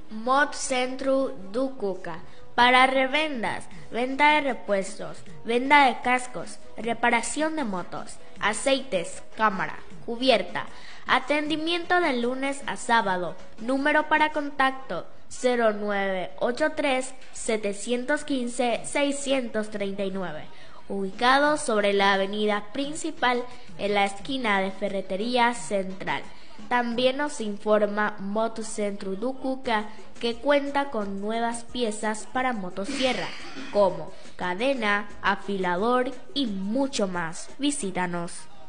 Mod Centro do Cuca. Para revendas, venta de repuestos, venta de cascos, reparación de motos, aceites, cámara, cubierta. Atendimiento de lunes a sábado. Número para contacto 0983 715 639. Ubicado sobre la avenida principal en la esquina de Ferretería Central. También nos informa Motocentro do Cuca que cuenta con nuevas piezas para motosierra, como cadena, afilador y mucho más. Visítanos.